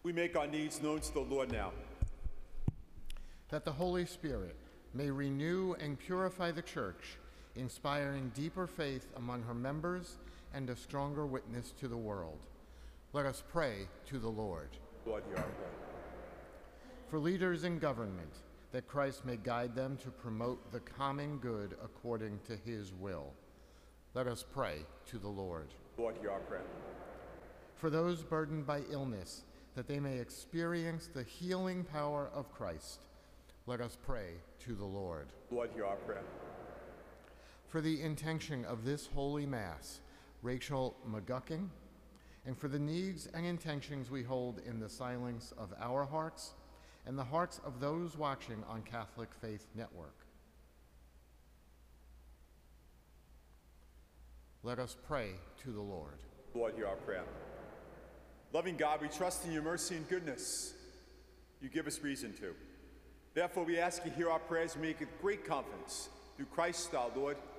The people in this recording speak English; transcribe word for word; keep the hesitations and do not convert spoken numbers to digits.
We make our needs known to the Lord now. That the Holy Spirit may renew and purify the Church, inspiring deeper faith among her members and a stronger witness to the world. Let us pray to the Lord. Lord, hear our prayer. For leaders in government, that Christ may guide them to promote the common good according to his will. Let us pray to the Lord. Lord, hear our prayer. For those burdened by illness, that they may experience the healing power of Christ. Let us pray to the Lord. Lord, hear our prayer. For the intention of this holy Mass, Rachel McGuckin, and for the needs and intentions we hold in the silence of our hearts and the hearts of those watching on Catholic Faith Network. Let us pray to the Lord. Lord, hear our prayer. Loving God, we trust in your mercy and goodness. You give us reason to. Therefore, we ask you to hear our prayers and make it great confidence. Through Christ our Lord.